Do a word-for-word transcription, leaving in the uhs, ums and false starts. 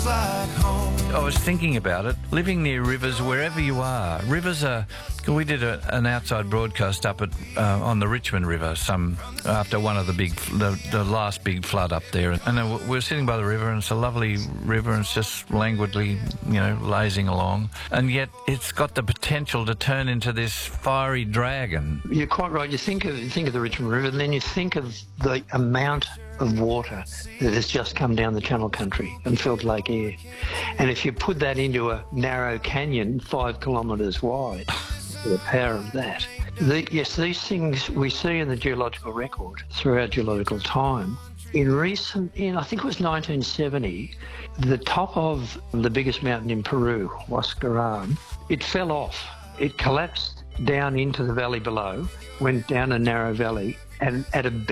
like home. I was thinking about it, living near rivers wherever you are. Rivers are... We did a, an outside broadcast up at uh, on the Richmond River some after one of the big, the, the last big flood up there. And uh, we were sitting by the river, and it's a lovely river, and it's just languidly, you know, lazing along. And yet it's got the potential to turn into this fiery dragon. You're quite right. You think of, you think of the Richmond River, and then you think of the amount of water that has just come down the Channel Country and filled Lake Eyre. And if you put that into a narrow canyon five kilometres wide, the power of that. The, yes, these things we see in the geological record throughout geological time. In recent, in I think it was nineteen seventy, the top of the biggest mountain in Peru, Huascarán, it fell off. It collapsed down into the valley below, went down a narrow valley, and at a